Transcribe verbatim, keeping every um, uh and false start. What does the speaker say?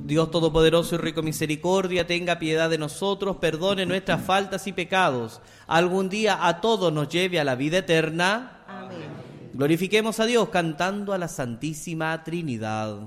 Dios Todopoderoso y rico en misericordia, tenga piedad de nosotros, perdone nuestras faltas y pecados. Algún día a todos nos lleve a la vida eterna. Amén. Glorifiquemos a Dios cantando a la Santísima Trinidad.